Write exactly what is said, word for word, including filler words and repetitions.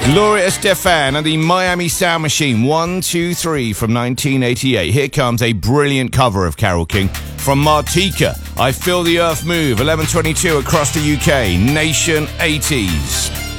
Gloria Estefan and the Miami Sound Machine, one, two, three from nineteen eighty-eight. Here comes a brilliant cover of Carole King from Martika. I Feel the Earth Move, eleven twenty-two across the U K, Nation eighties.